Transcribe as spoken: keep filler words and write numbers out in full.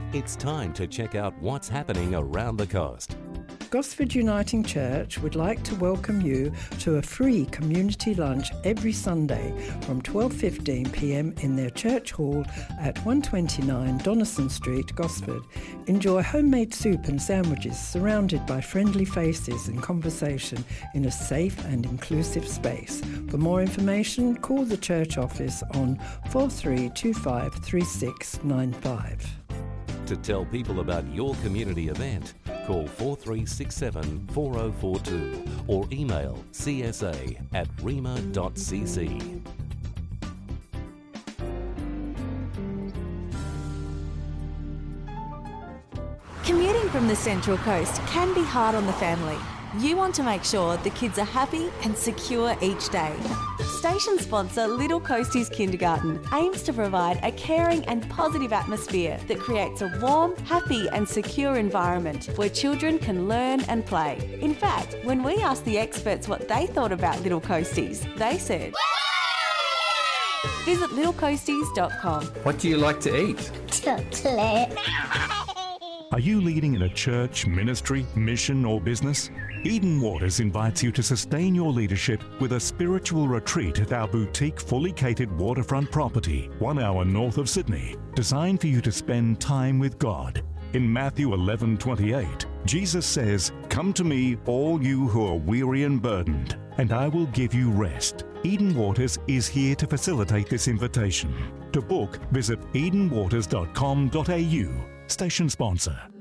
It's time to check out what's happening around the coast. Gosford Uniting Church would like to welcome you to a free community lunch every Sunday from twelve fifteen p m in their church hall at one twenty-nine Donison Street, Gosford. Enjoy homemade soup and sandwiches surrounded by friendly faces and conversation in a safe and inclusive space. For more information, call the church office on four three two five three six nine five. To tell people about your community event, call four three six seven four zero four two or email c s a at rema dot c c. Commuting from the Central Coast can be hard on the family. You want to make sure the kids are happy and secure each day. Station sponsor Little Coasties Kindergarten aims to provide a caring and positive atmosphere that creates a warm, happy and secure environment where children can learn and play. In fact, when we asked the experts what they thought about Little Coasties, they said, visit little coasties dot com. What do you like to eat? Chocolate. Are you leading in a church, ministry, mission or business? Eden Waters invites you to sustain your leadership with a spiritual retreat at our boutique fully catered waterfront property, one hour north of Sydney, designed for you to spend time with God. In Matthew eleven twenty-eight, Jesus says, "Come to me, all you who are weary and burdened, and I will give you rest." Eden Waters is here to facilitate this invitation. To book, visit eden waters dot com dot a u. Station sponsor.